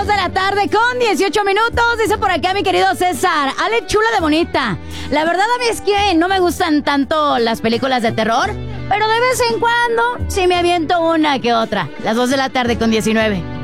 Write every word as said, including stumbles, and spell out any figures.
de la tarde con dieciocho minutos. Dice por acá mi querido César. Ale, chula de bonita. La verdad a mí es que no me gustan tanto las películas de terror, pero de vez en cuando sí me aviento una que otra. Las dos de la tarde con diecinueve.